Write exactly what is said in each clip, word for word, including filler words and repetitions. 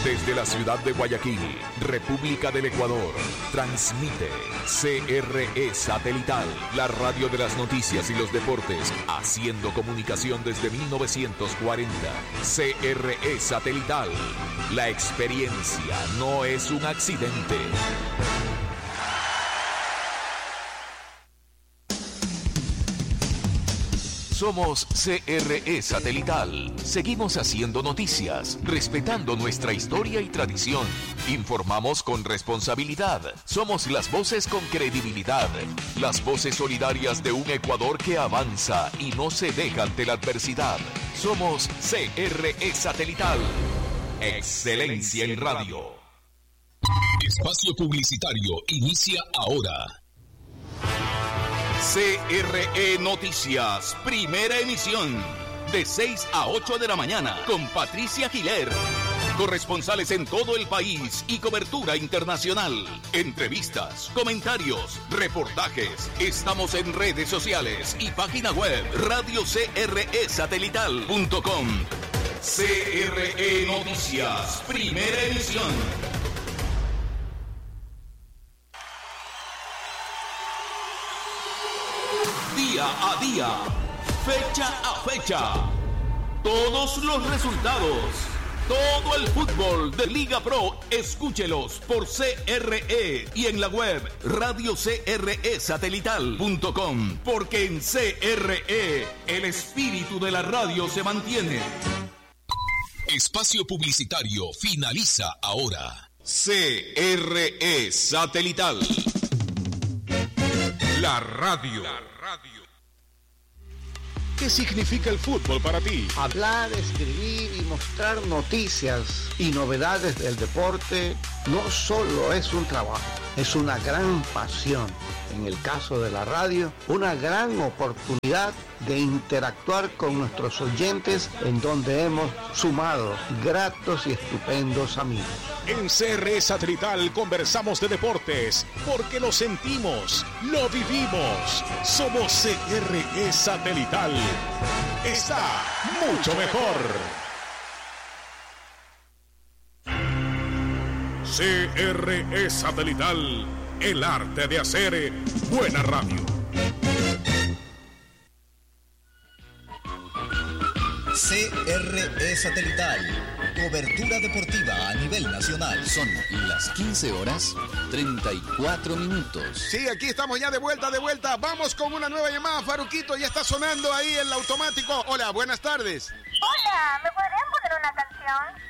Desde la ciudad de Guayaquil, República del Ecuador, transmite C R E Satelital, la radio de las noticias y los deportes, haciendo comunicación desde mil novecientos cuarenta. C R E Satelital, la experiencia no es un accidente. Somos C R E Satelital. Seguimos haciendo noticias, respetando nuestra historia y tradición. Informamos con responsabilidad. Somos las voces con credibilidad. Las voces solidarias de un Ecuador que avanza y no se deja ante la adversidad. Somos C R E Satelital. Excelencia en radio. Espacio publicitario inicia ahora. C R E Noticias, primera emisión, de seis a ocho de la mañana, con Patricia Giler. Corresponsales en todo el país y cobertura internacional. Entrevistas, comentarios, reportajes. Estamos en redes sociales y página web radio c r e satelital punto com. C R E Noticias, primera emisión. Día a día, fecha a fecha, todos los resultados, todo el fútbol de Liga Pro, escúchelos por C R E y en la web radio c r e satelital punto com, porque en C R E el espíritu de la radio se mantiene. Espacio publicitario finaliza ahora. C R E Satelital, la radio. ¿Qué significa el fútbol para ti? Hablar, escribir y mostrar noticias y novedades del deporte no solo es un trabajo, es una gran pasión. En el caso de la radio, una gran oportunidad de interactuar con nuestros oyentes, en donde hemos sumado gratos y estupendos amigos. En C R E Satelital conversamos de deportes, porque lo sentimos, lo vivimos. Somos C R E Satelital. Está mucho mejor. C R E Satelital, el arte de hacer buena radio. C R E Satelital, cobertura deportiva a nivel nacional. Son las quince horas, treinta y cuatro minutos. Sí, aquí estamos ya de vuelta, de vuelta. Vamos con una nueva llamada, Faruquito, ya está sonando ahí el automático. Hola, buenas tardes. Hola, ¿me podrían poner una canción?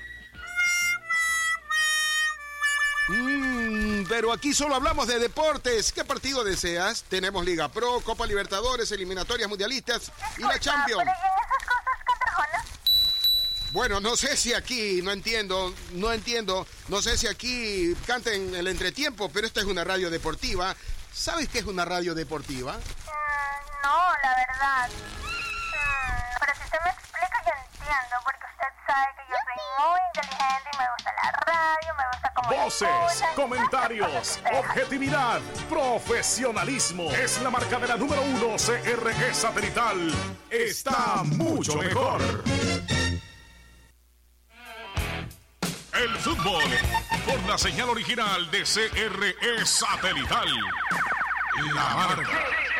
Mmm, pero aquí solo hablamos de deportes. ¿Qué partido deseas? Tenemos Liga Pro, Copa Libertadores, eliminatorias mundialistas y la Champions. ¿Pero y en esas cosas cantarjonas? Bueno, no sé si aquí, no entiendo, no entiendo, no sé si aquí canten el entretiempo, pero esta es una radio deportiva. ¿Sabes qué es una radio deportiva? Mm, no, la verdad. Mm, pero si usted me explica, yo entiendo, porque usted sabe que yo soy muy inteligente y me gusta la radio, me gusta cómo Voces, comentarios, objetividad, profesionalismo. Es la marca de la número uno. C R E Satelital está mucho mejor. El fútbol por la señal original de C R E Satelital. La marca.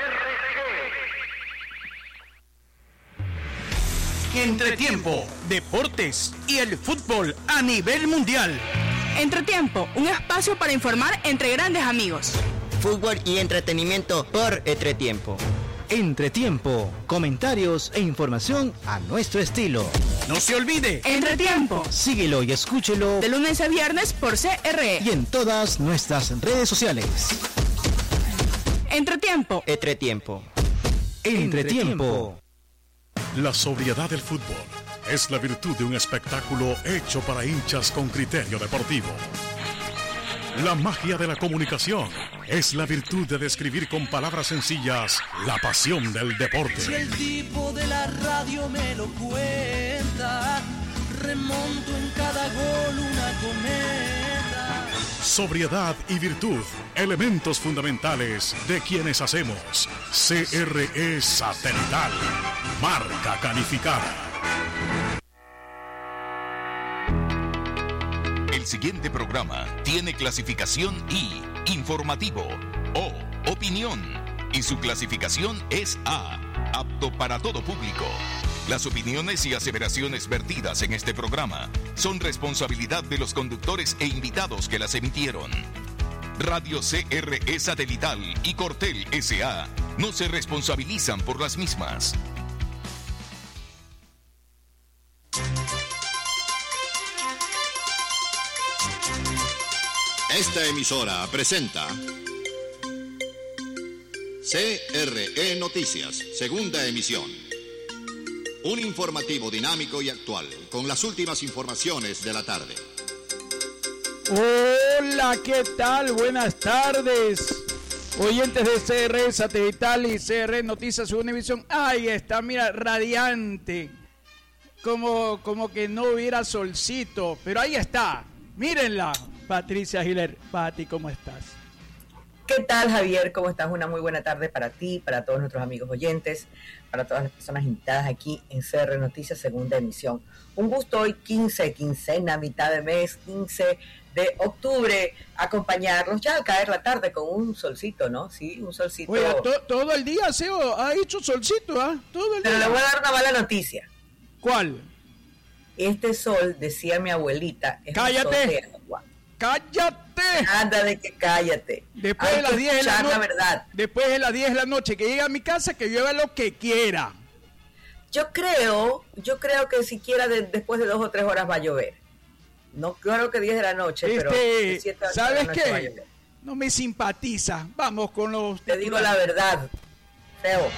Entretiempo, deportes y el fútbol a nivel mundial. Entretiempo, un espacio para informar entre grandes amigos. Fútbol y entretenimiento por Entretiempo. Entretiempo, comentarios e información a nuestro estilo. No se olvide, Entretiempo. Síguelo y escúchelo de lunes a viernes por C R E y en todas nuestras redes sociales. Entretiempo. Entretiempo. Entretiempo. La sobriedad del fútbol es la virtud de un espectáculo hecho para hinchas con criterio deportivo. La magia de la comunicación es la virtud de describir con palabras sencillas la pasión del deporte. Si el tipo de la radio me lo cuenta, remonto en cada gol una cometa. Sobriedad y virtud, elementos fundamentales de quienes hacemos C R E Satelital, marca calificada. El siguiente programa tiene clasificación I, informativo, O, opinión, y su clasificación es A, apto para todo público. Las opiniones y aseveraciones vertidas en este programa son responsabilidad de los conductores e invitados que las emitieron. Radio C R E Satelital y Cortel S A no se responsabilizan por las mismas. Esta emisora presenta C R E Noticias, segunda emisión. Un informativo dinámico y actual, con las últimas informaciones de la tarde. Hola, ¿qué tal? Buenas tardes. Oyentes de C R E Satelital y C R E Noticias, segunda emisión. Ahí está, mira, radiante. Como, como que no hubiera solcito, pero ahí está. Mírenla. Patricia Giler. Pati, ¿cómo estás? ¿Qué tal, Javier? ¿Cómo estás? Una muy buena tarde para ti, para todos nuestros amigos oyentes, para todas las personas invitadas aquí en C R Noticias, segunda emisión. Un gusto hoy, quince, quincena, mitad de mes, quince de octubre, acompañarlos ya al caer la tarde con un solcito, ¿no? Sí, un solcito. Oye, to, todo el día, Seo, ha hecho solcito, ¿ah? ¿eh? Todo el Pero día. le voy a dar una mala noticia. ¿Cuál? Este sol, decía mi abuelita, es ¡cállate! Un sol de agua. ¡Cállate! Nada de que cállate. Después Hay de las que diez de la escuchar noche. la verdad. Después de las diez de la noche, que llegue a mi casa, que llueva lo que quiera. Yo creo, yo creo que siquiera de, después de dos o tres horas va a llover. No creo que diez de la noche, este, pero de siete a ocho ¿sabes de la noche qué? va a llover. No me simpatiza. Vamos con los... Te digo la verdad, feo.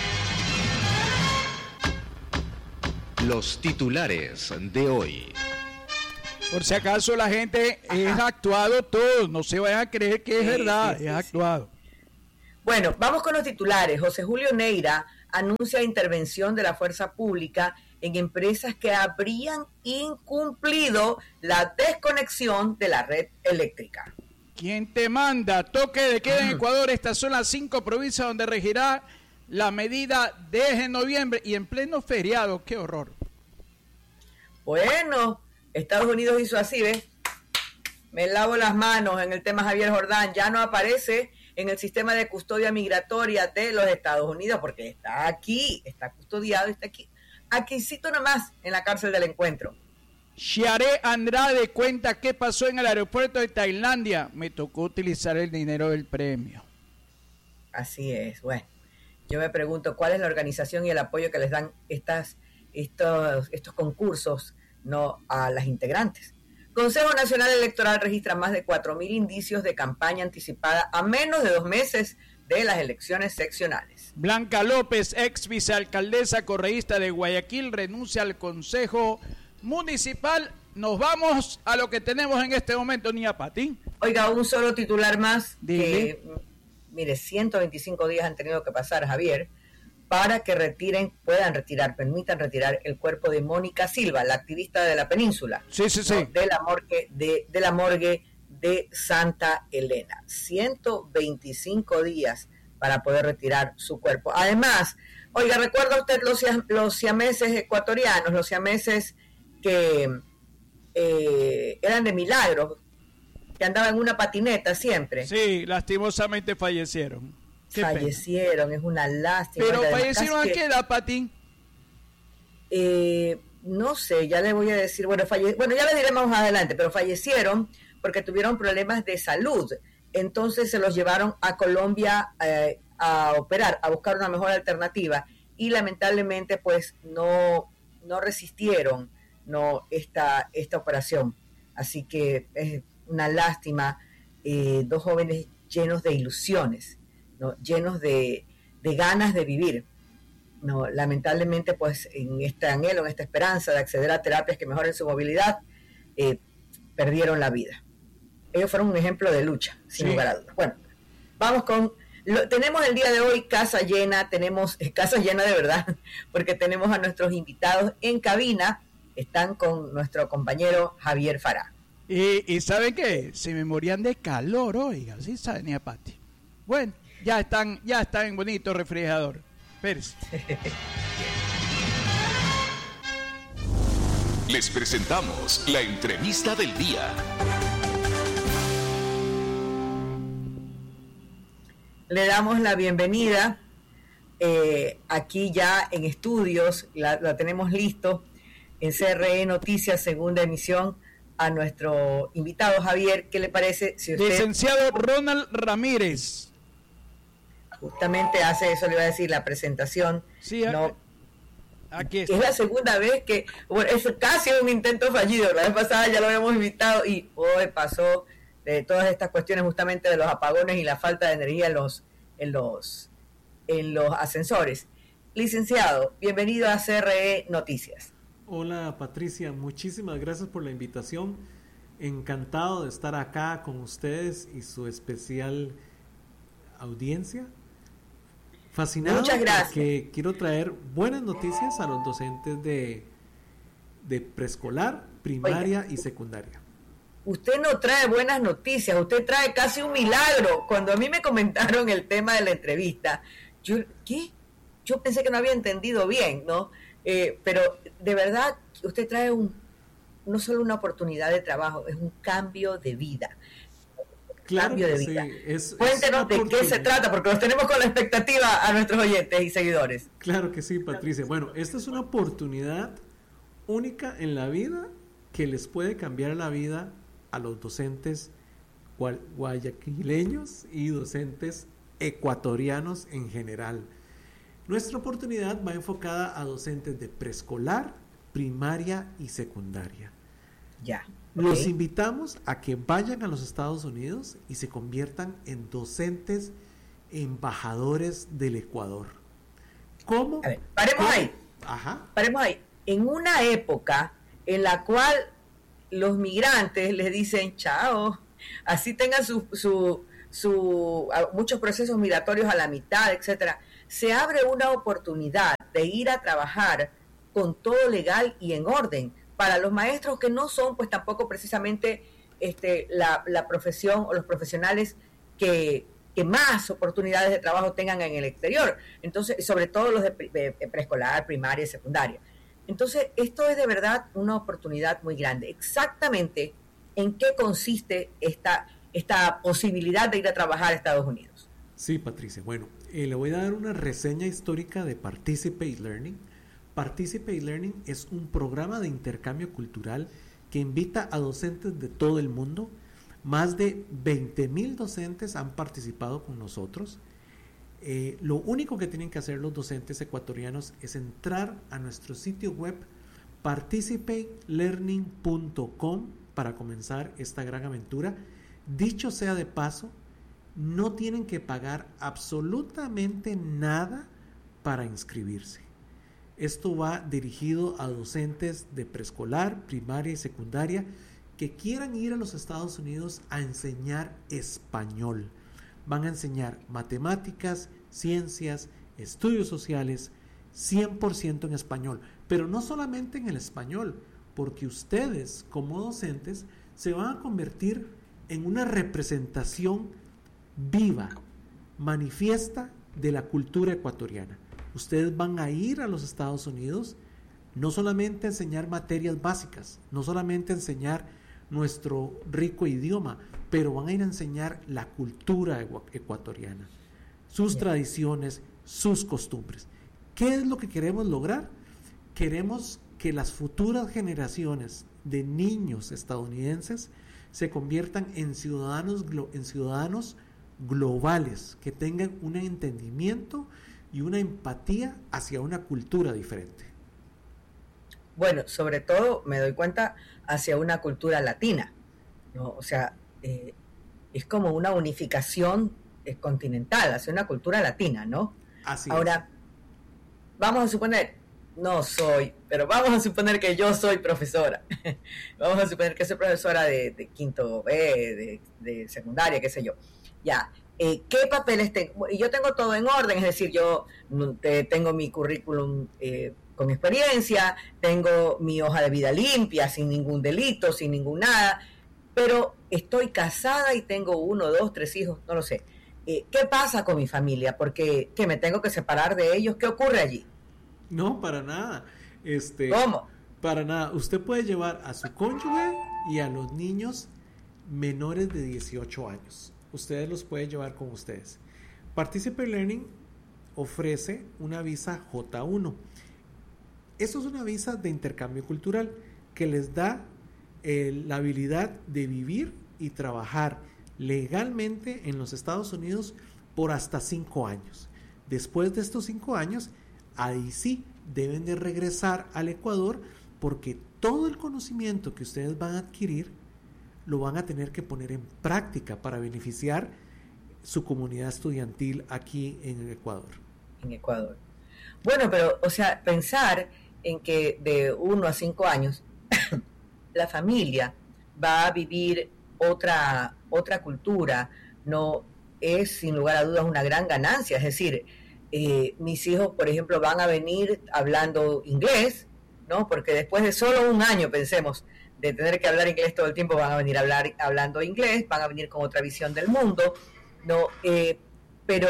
Los titulares de hoy. Por si acaso la gente es actuado todo, no se vayan a creer que es Sí, verdad, sí, sí, es sí. actuado. Bueno, vamos con los titulares. José Julio Neira anuncia intervención de la fuerza pública en empresas que habrían incumplido la desconexión de la red eléctrica. ¿Quién te manda? Toque de queda en Ecuador. Estas son las cinco provincias donde regirá la medida desde noviembre y en pleno feriado. ¡Qué horror! Bueno, Estados Unidos hizo así, ¿ves? Me lavo las manos en el tema Javier Jordán. Ya no aparece en el sistema de custodia migratoria de los Estados Unidos porque está aquí, está custodiado, está aquí. Aquícito nomás en la cárcel del Encuentro. Xiaré Andrade cuenta qué pasó en el aeropuerto de Tailandia. Me tocó utilizar el dinero del premio. Así es, bueno. Yo me pregunto cuál es la organización y el apoyo que les dan estas, estos, estos concursos, no a las integrantes. Consejo Nacional Electoral registra más de cuatro mil indicios de campaña anticipada a menos de dos meses de las elecciones seccionales. Blanca López, ex vicealcaldesa correísta de Guayaquil, renuncia al Consejo Municipal. Nos vamos a lo que tenemos en este momento, Nia Pati. Oiga, un solo titular más. Dile. Que, mire, ciento veinticinco días han tenido que pasar, Javier, para que retiren, puedan retirar, permitan retirar el cuerpo de Mónica Silva, la activista de la península. Sí, sí, sí. ¿No? De la morgue de, de la morgue de Santa Elena. ciento veinticinco días para poder retirar su cuerpo. Además, oiga, ¿recuerda usted los, los siameses ecuatorianos, los siameses que eh, eran de Milagros, que andaban en una patineta siempre? Sí, lastimosamente fallecieron. Qué fallecieron, pena. Es una lástima. ¿Pero fallecieron a qué edad, Pati? Eh, no sé, ya le voy a decir, bueno, falle, bueno, ya le diremos más adelante, pero fallecieron porque tuvieron problemas de salud. Entonces se los llevaron a Colombia eh, a operar, a buscar una mejor alternativa y lamentablemente pues no, no resistieron no esta, esta operación. Así que es una lástima, eh, dos jóvenes llenos de ilusiones, ¿no? Llenos de, de ganas de vivir. No, lamentablemente pues en este anhelo, en esta esperanza de acceder a terapias que mejoren su movilidad, eh, perdieron la vida. Ellos fueron un ejemplo de lucha, sin sí. lugar a dudas. Bueno, vamos con... Lo, tenemos el día de hoy casa llena, tenemos eh, casa llena de verdad, porque tenemos a nuestros invitados en cabina, están con nuestro compañero Javier Farah. Y, y ¿saben qué? Se me morían de calor, oiga, ¿sí saben, Nia Pati? Bueno, ya están, ya están en bonito refrigerador. Espérese. Les presentamos la entrevista del día. le damos la bienvenida eh, aquí ya en estudios, la, la tenemos listo en C R E Noticias, segunda emisión, a nuestro invitado Javier. ¿Qué le parece? Si usted, licenciado Ronald Ramírez. Justamente hace eso, le iba a decir, la presentación. Sí, no, aquí está. Es la segunda vez que, bueno, es casi un intento fallido. La vez pasada ya lo habíamos invitado y hoy pasó de todas estas cuestiones justamente de los apagones y la falta de energía en los, en los, en los ascensores. Licenciado, bienvenido a C R E Noticias. Hola Patricia, muchísimas gracias por la invitación. Encantado de estar acá con ustedes y su especial audiencia. Fascinado. Muchas gracias. Porque quiero traer buenas noticias a los docentes de, de preescolar, primaria Oiga, y secundaria. Usted no trae buenas noticias, usted trae casi un milagro. Cuando a mí me comentaron el tema de la entrevista, yo, ¿qué? Yo pensé que no había entendido bien, ¿no? Eh, pero de verdad, usted trae un, no solo una oportunidad de trabajo, es un cambio de vida. Claro Cambio de sí, vida. Es, Cuéntenos de qué se trata, porque los tenemos con la expectativa a nuestros oyentes y seguidores. Claro que sí, Patricia. Bueno, esta es una oportunidad única en la vida que les puede cambiar la vida a los docentes guayaquileños y docentes ecuatorianos en general. Nuestra oportunidad va enfocada a docentes de preescolar, primaria y secundaria. Ya. Okay. Los Okay. invitamos a que vayan a los Estados Unidos y se conviertan en docentes embajadores del Ecuador. ¿Cómo? A ver, paremos ¿Cómo? ahí. Ajá. Paremos ahí. En una época en la cual los migrantes les dicen chao, así tengan su, su, su muchos procesos migratorios a la mitad, etcétera, se abre una oportunidad de ir a trabajar con todo legal y en orden para los maestros que no son pues tampoco precisamente este, la, la profesión o los profesionales que, que más oportunidades de trabajo tengan en el exterior, entonces sobre todo los de, de, de preescolar, primaria y secundaria. Entonces esto es de verdad una oportunidad muy grande. Exactamente en qué consiste esta, esta posibilidad de ir a trabajar a Estados Unidos. Sí, Patricia, bueno, eh, le voy a dar una reseña histórica de Participate Learning. Participate Learning es un programa de intercambio cultural que invita a docentes de todo el mundo. Más de veinte mil docentes han participado con nosotros. Eh, lo único que tienen que hacer los docentes ecuatorianos es entrar a nuestro sitio web participate learning punto com para comenzar esta gran aventura. Dicho sea de paso, no tienen que pagar absolutamente nada para inscribirse. Esto va dirigido a docentes de preescolar, primaria y secundaria que quieran ir a los Estados Unidos a enseñar español. Van a enseñar matemáticas, ciencias, estudios sociales, cien por ciento en español. Pero no solamente en el español, porque ustedes como docentes se van a convertir en una representación viva, manifiesta de la cultura ecuatoriana. Ustedes van a ir a los Estados Unidos no solamente a enseñar materias básicas, no solamente a enseñar nuestro rico idioma, pero van a ir a enseñar la cultura ecuatoriana, sus Bien. tradiciones, sus costumbres. ¿Qué es lo que queremos lograr? Queremos que las futuras generaciones de niños estadounidenses se conviertan en ciudadanos, en ciudadanos globales, que tengan un entendimiento y una empatía hacia una cultura diferente. Bueno, sobre todo me doy cuenta hacia una cultura latina, ¿no? O sea, eh, es como una unificación eh, continental, hacia una cultura latina, ¿no? Así Ahora, es. vamos a suponer, no soy, pero vamos a suponer que yo soy profesora. Vamos a suponer que soy profesora de, de quinto B, de, de secundaria, qué sé yo. Ya. Eh, ¿Qué papeles tengo? Y yo tengo todo en orden, es decir, yo eh, tengo mi currículum eh, con experiencia, tengo mi hoja de vida limpia, sin ningún delito, sin ningún nada, pero estoy casada y tengo uno, dos, tres hijos, no lo sé. Eh, ¿Qué pasa con mi familia? Porque ¿qué, me tengo que separar de ellos? ¿Qué ocurre allí? No, para nada. Este, ¿Cómo? Para nada. Usted puede llevar a su cónyuge y a los niños menores de dieciocho años. Ustedes los pueden llevar con ustedes. Participate Learning ofrece una visa J uno. Eso es una visa de intercambio cultural que les da eh, la habilidad de vivir y trabajar legalmente en los Estados Unidos por hasta cinco años. Después de estos cinco años, ahí sí deben de regresar al Ecuador, porque todo el conocimiento que ustedes van a adquirir lo van a tener que poner en práctica para beneficiar su comunidad estudiantil aquí en el Ecuador. En Ecuador. Bueno, pero, o sea, pensar en que de uno a cinco años la familia va a vivir otra, otra cultura, no es sin lugar a dudas una gran ganancia. Es decir, eh, mis hijos, por ejemplo, van a venir hablando inglés, ¿no? Porque después de solo un año, pensemos, de tener que hablar inglés todo el tiempo, van a venir a hablar hablando inglés, van a venir con otra visión del mundo, ¿no? Eh, pero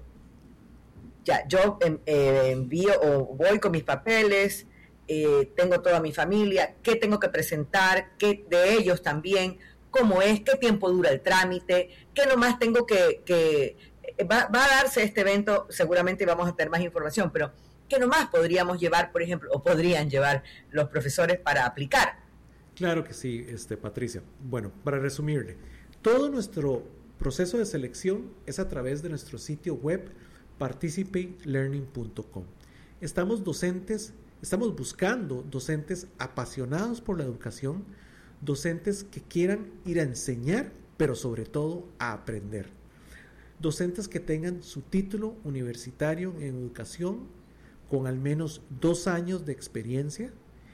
ya, yo eh, envío o voy con mis papeles, eh, tengo toda mi familia, qué tengo que presentar, qué de ellos también, cómo es, qué tiempo dura el trámite, qué nomás tengo que... que va, va a darse este evento, seguramente vamos a tener más información, pero qué nomás podríamos llevar, por ejemplo, o podrían llevar los profesores para aplicar. Claro que sí, este, Patricia. Bueno, para resumirle, todo nuestro proceso de selección es a través de nuestro sitio web participate learning punto com. Estamos docentes, estamos buscando docentes apasionados por la educación, docentes que quieran ir a enseñar, pero sobre todo a aprender. Docentes que tengan su título universitario en educación con al menos dos años de experiencia,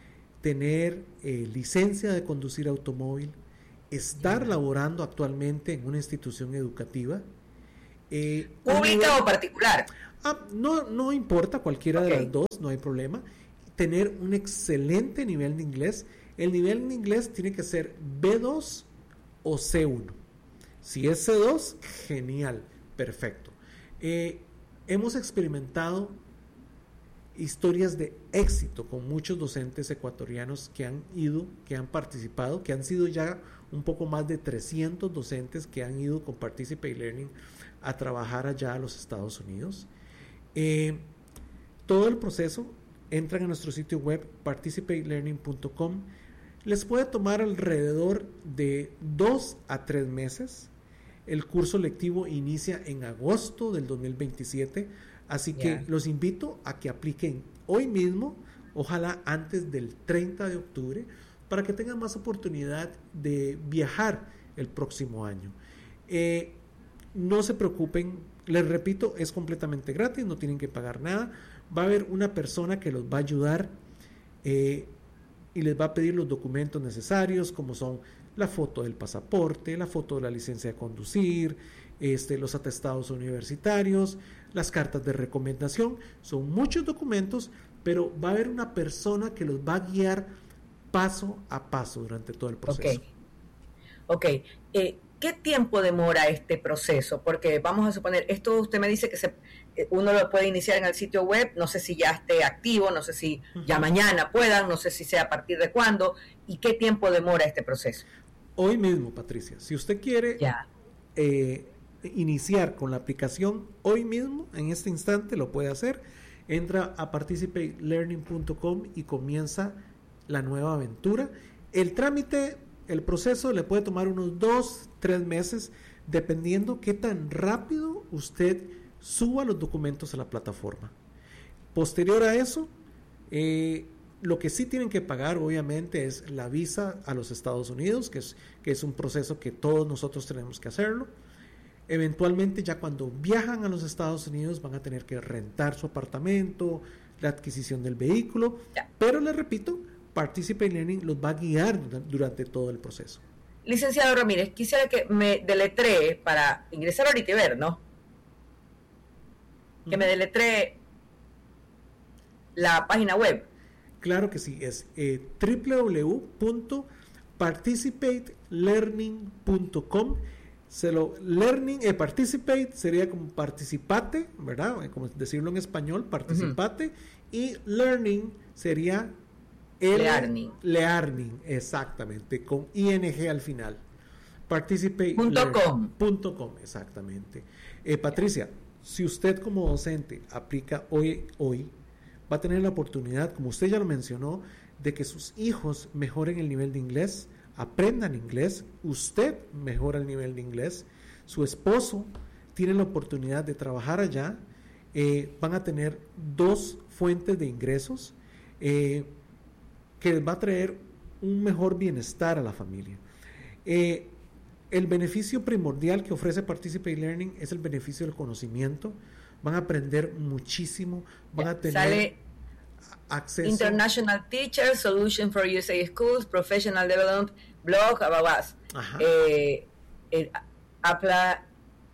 tener eh, licencia de conducir automóvil, estar yeah. laborando actualmente en una institución educativa. Eh, ¿Pública o particular? Ah, no, no importa, cualquiera okay. de las dos, no hay problema. Tener un excelente nivel de inglés. El nivel de inglés tiene que ser B dos o C uno. Si es C dos, genial, perfecto. Eh, hemos experimentado historias de éxito con muchos docentes ecuatorianos que han ido, que han participado, que han sido ya un poco más de trescientos docentes que han ido con Participate Learning a trabajar allá a los Estados Unidos. Eh, todo el proceso, entran a nuestro sitio web participate learning punto com. Les puede tomar alrededor de dos a tres meses. El curso lectivo inicia en agosto del dos mil veintisiete. Así que yeah. los invito a que apliquen hoy mismo, ojalá antes del treinta de octubre, para que tengan más oportunidad de viajar el próximo año. Eh, no se preocupen, les repito, es completamente gratis, no tienen que pagar nada. Va a haber una persona que los va a ayudar eh, y les va a pedir los documentos necesarios, como son la foto del pasaporte, la foto de la licencia de conducir, este, los atestados universitarios, las cartas de recomendación. Son muchos documentos, pero va a haber una persona que los va a guiar paso a paso durante todo el proceso. Ok, okay. Eh, ¿qué tiempo demora este proceso? Porque vamos a suponer, esto usted me dice que se, uno lo puede iniciar en el sitio web, no sé si ya esté activo, no sé si uh-huh. ya mañana puedan, no sé si sea a partir de cuándo, y qué tiempo demora este proceso. Hoy mismo, Patricia, si usted quiere ya. Eh, iniciar con la aplicación hoy mismo, en este instante lo puede hacer, entra a participate learning punto com y comienza la nueva aventura. El trámite, el proceso le puede tomar unos dos, tres meses, dependiendo qué tan rápido usted suba los documentos a la plataforma. Posterior a eso, eh, lo que sí tienen que pagar, obviamente, es la visa a los Estados Unidos, que es, que es un proceso que todos nosotros tenemos que hacerlo. Eventualmente, ya cuando viajan a los Estados Unidos, van a tener que rentar su apartamento, la adquisición del vehículo, ya. Pero les repito, Participate Learning los va a guiar durante todo el proceso. Licenciado Ramírez, quisiera que me deletree para ingresar ahorita y ver, ¿no? Que me deletree la página web. Claro que sí, es eh, doble u doble u doble u punto participate learning punto com. Se lo, learning, eh, participate sería como participate, ¿verdad? Como decirlo en español, participate. Uh-huh. Y learning sería el learning. Learning, exactamente, con ing al final. Participate punto com. Punto com, exactamente. Eh, Patricia, si usted como docente aplica hoy, hoy, va a tener la oportunidad, como usted ya lo mencionó, de que sus hijos mejoren el nivel de inglés, aprendan inglés, usted mejora el nivel de inglés, su esposo tiene la oportunidad de trabajar allá, eh, van a tener dos fuentes de ingresos eh, que les va a traer un mejor bienestar a la familia. Eh, el beneficio primordial que ofrece Participate Learning es el beneficio del conocimiento. Van a aprender muchísimo, van a tener Sale acceso. International Teacher, Solution for U S A Schools, Professional Development, Blog, about us. Eh, eh, apla,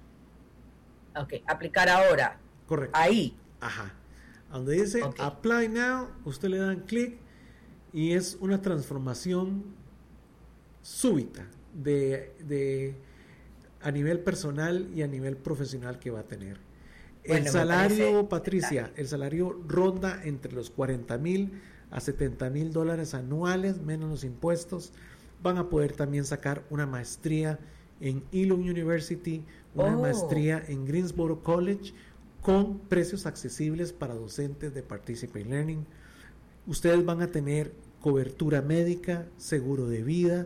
okay, aplicar ahora. Correcto. Ahí. Ajá. Donde dice okay. Apply Now, usted le dan clic y es una transformación súbita de, de a nivel personal y a nivel profesional que va a tener. Bueno, el salario, Patricia, el salario ronda entre los cuarenta mil a setenta mil dólares anuales, menos los impuestos. Van a poder también sacar una maestría en Elon University, una oh. maestría en Greensboro College, con precios accesibles para docentes de Participate Learning. Ustedes van a tener cobertura médica, seguro de vida.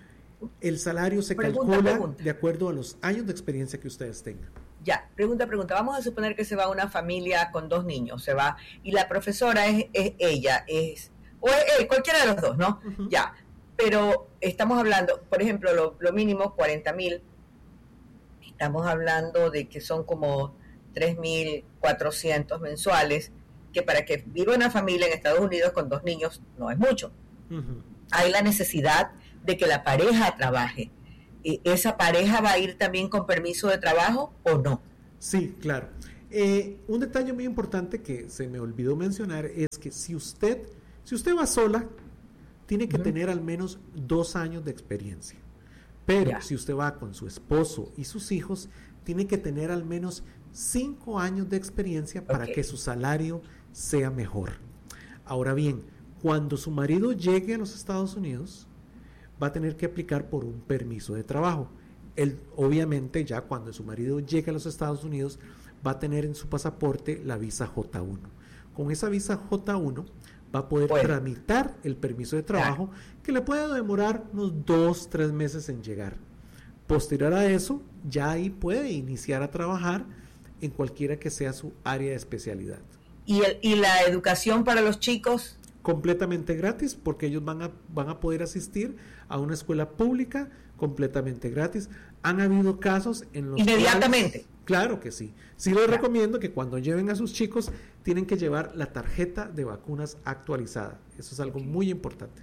El salario se pregunta, calcula pregunta. de acuerdo a los años de experiencia que ustedes tengan. Ya, pregunta, pregunta. Vamos a suponer que se va una familia con dos niños, se va, y la profesora es, es ella, es, o es él, cualquiera de los dos, ¿no? Uh-huh. Ya, pero estamos hablando, por ejemplo, lo, lo mínimo cuarenta mil, estamos hablando de que son como tres mil cuatrocientos mensuales, que para que viva una familia en Estados Unidos con dos niños no es mucho. Uh-huh. Hay la necesidad de que la pareja trabaje. ¿Esa pareja va a ir también con permiso de trabajo o no? Sí, claro. Eh, un detalle muy importante que se me olvidó mencionar es que si usted, si usted va sola, tiene que uh-huh. tener al menos dos años de experiencia. Pero ya. si usted va con su esposo y sus hijos, tiene que tener al menos cinco años de experiencia para okay. que su salario sea mejor. Ahora bien, cuando su marido llegue a los Estados Unidos, va a tener que aplicar por un permiso de trabajo. Él, obviamente, ya cuando su marido llegue a los Estados Unidos, va a tener en su pasaporte la visa J uno. Con esa visa J uno va a poder bueno. tramitar el permiso de trabajo, claro. que le puede demorar unos dos, tres meses en llegar. Posterior a eso, ya ahí puede iniciar a trabajar en cualquiera que sea su área de especialidad. ¿Y, el, y la educación para los chicos? Completamente gratis, porque ellos van a, van a poder asistir a una escuela pública completamente gratis. Han habido casos en los inmediatamente. Cuales, claro que sí. Sí les claro. recomiendo que cuando lleven a sus chicos tienen que llevar la tarjeta de vacunas actualizada. Eso es algo muy importante.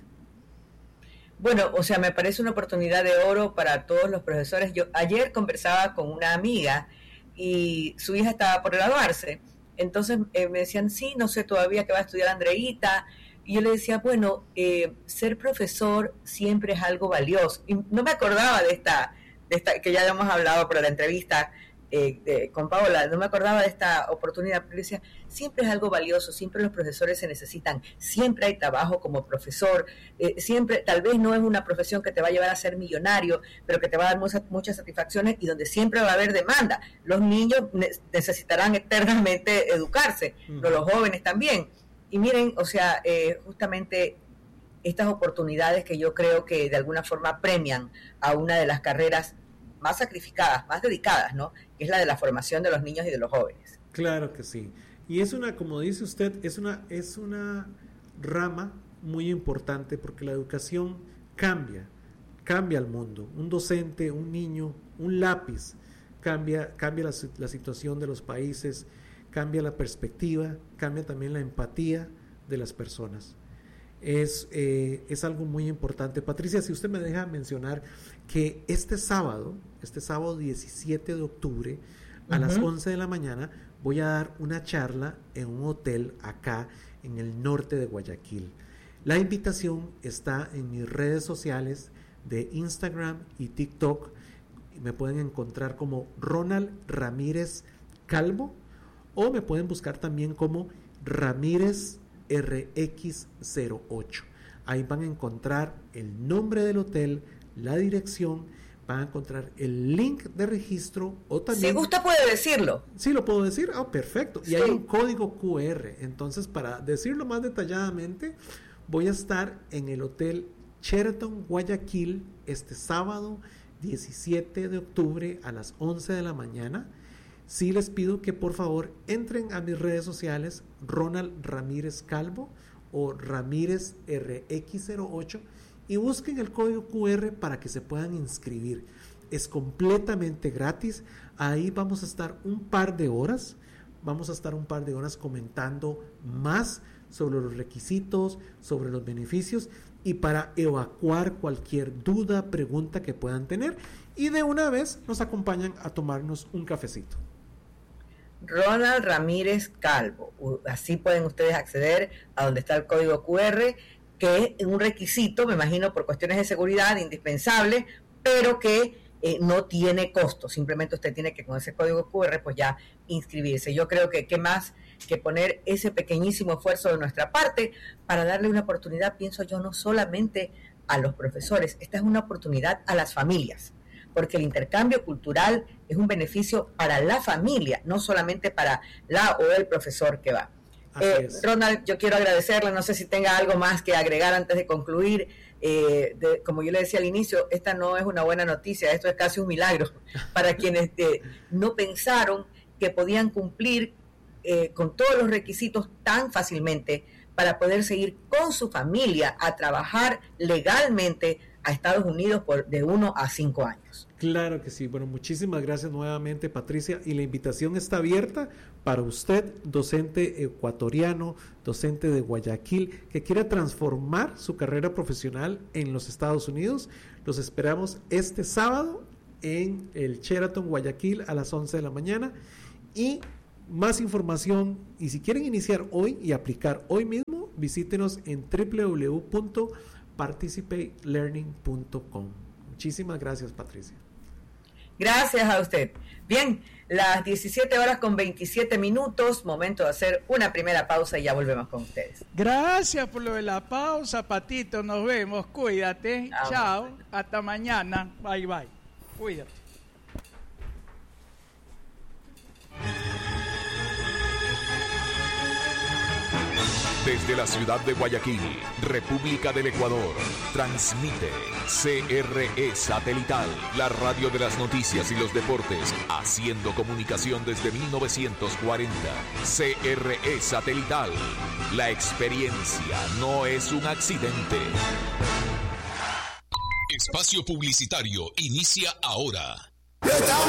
Bueno, o sea, me parece una oportunidad de oro para todos los profesores. Yo ayer conversaba con una amiga y su hija estaba por graduarse. Entonces eh, me decían, sí, no sé todavía qué va a estudiar Andreita. Y yo le decía, bueno, eh, ser profesor siempre es algo valioso. Y no me acordaba de esta, de esta que ya habíamos hablado por la entrevista eh, de, con Paola, no me acordaba de esta oportunidad, pero decía, siempre es algo valioso, siempre los profesores se necesitan, siempre hay trabajo como profesor, eh, siempre, tal vez no es una profesión que te va a llevar a ser millonario, pero que te va a dar muchas, muchas satisfacciones y donde siempre va a haber demanda. Los niños ne- necesitarán eternamente educarse, uh-huh. pero los jóvenes también. Y miren, o sea, eh, justamente estas oportunidades que yo creo que de alguna forma premian a una de las carreras más sacrificadas, más dedicadas, ¿no? Que es la de la formación de los niños y de los jóvenes. Claro que sí. Y es una, como dice usted, es una, es una rama muy importante porque la educación cambia, cambia el mundo. Un docente, un niño, un lápiz, cambia, cambia la, la situación de los países, cambia la perspectiva, cambia también la empatía de las personas. Es, eh, es algo muy importante. Patricia, si usted me deja mencionar que este sábado, este sábado diecisiete de octubre, a uh-huh. las once de la mañana, voy a dar una charla en un hotel acá en el norte de Guayaquil. La invitación está en mis redes sociales de Instagram y TikTok. Me pueden encontrar como Ronald Ramírez Calvo, o me pueden buscar también como Ramírez R X cero ocho. Ahí van a encontrar el nombre del hotel, la dirección, van a encontrar el link de registro o también... Si usted puede decirlo. Sí, lo puedo decir. Ah, perfecto. Y Sí. hay un código cu erre. Entonces, para decirlo más detalladamente, voy a estar en el Hotel Sheraton Guayaquil este sábado diecisiete de octubre a las once de la mañana. Sí les pido que por favor entren a mis redes sociales, Ronald Ramírez Calvo o Ramírez R X cero ocho, y busquen el código cu erre para que se puedan inscribir. Es completamente gratis. Ahí vamos a estar un par de horas. Vamos a estar un par de horas comentando más sobre los requisitos, sobre los beneficios y para evacuar cualquier duda, pregunta que puedan tener. Y de una vez nos acompañan a tomarnos un cafecito. Ronald Ramírez Calvo. Así pueden ustedes acceder a donde está el código cu erre, que es un requisito, me imagino, por cuestiones de seguridad indispensable, pero que eh, no tiene costo. Simplemente usted tiene que con ese código cu erre pues ya inscribirse. Yo creo que qué más que poner ese pequeñísimo esfuerzo de nuestra parte para darle una oportunidad, pienso yo, no solamente a los profesores, esta es una oportunidad a las familias, porque el intercambio cultural es un beneficio para la familia, no solamente para la o el profesor que va. Eh, Ronald, yo quiero agradecerle, no sé si tenga algo más que agregar antes de concluir. Eh, de, como yo le decía al inicio, esta no es una buena noticia, esto es casi un milagro para quienes eh, no pensaron que podían cumplir eh, con todos los requisitos tan fácilmente para poder seguir con su familia a trabajar legalmente a Estados Unidos por de uno a cinco años. Claro que sí. Bueno, muchísimas gracias nuevamente, Patricia, y la invitación está abierta para usted, docente ecuatoriano, docente de Guayaquil, que quiera transformar su carrera profesional en los Estados Unidos. Los esperamos este sábado en el Sheraton Guayaquil a las once de la mañana. Y más información, y si quieren iniciar hoy y aplicar hoy mismo, visítenos en doble u doble u doble u punto participate learning punto com. Muchísimas gracias, Patricia. Gracias a usted. Bien, las diecisiete horas con veintisiete minutos, momento de hacer una primera pausa y ya volvemos con ustedes. Gracias por lo de la pausa, Patito. Nos vemos. Cuídate. Chao. Chao. Hasta mañana. Bye, bye. Cuídate. Desde la ciudad de Guayaquil, República del Ecuador, transmite C R E Satelital, la radio de las noticias y los deportes, haciendo comunicación desde mil novecientos cuarenta. C R E Satelital, la experiencia no es un accidente. Espacio publicitario inicia ahora. Estamos